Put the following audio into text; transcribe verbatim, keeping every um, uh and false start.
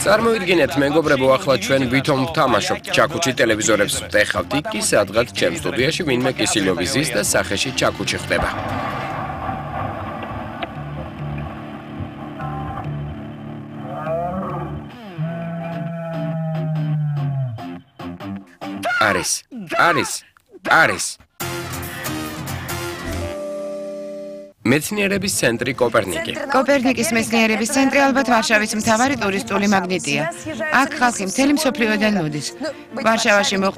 წარმოიდგინეთ, მეგობრებო, ახლა ჩვენ ვითომ ვთამაშობთ, ჩაქუჩი ტელევიზორებს ვტეხავთ, იქ კი სადღაც ჩემ სტუდიაში ვინმე კისილოვი ზის და სახეში ჩაქუჩი ხდება. არის, არის, არის. მეცნიერების ცენტრი კოპერნიკი. კოპერნიკის მეცნიერების ცენტრი ალბათ ვარშავის მთავარი ტურისტული მაგნიტია. აქ ხალხი მთელი მსოფლიოდან მოდის. ვარშავაში